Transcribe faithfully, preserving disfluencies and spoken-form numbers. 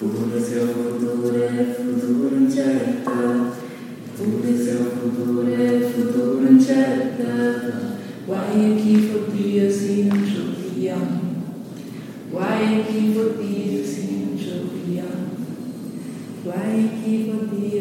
Pure se ho futuro e futuro incerto, pure se ho futuro e futuro incerto, guai chi for Dio si non ci obblighiamo, guai chi for Dio si non ci obblighiamo, guai chi for Dio